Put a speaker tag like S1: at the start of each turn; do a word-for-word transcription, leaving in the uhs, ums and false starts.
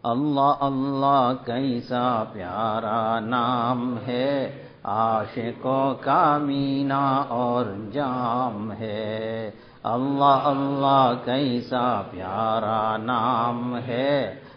S1: अल्लाह अल्लाह कैसा प्यारा नाम है, आशिकों का मीना और जाम है। अल्लाह अल्लाह कैसा प्यारा नाम है,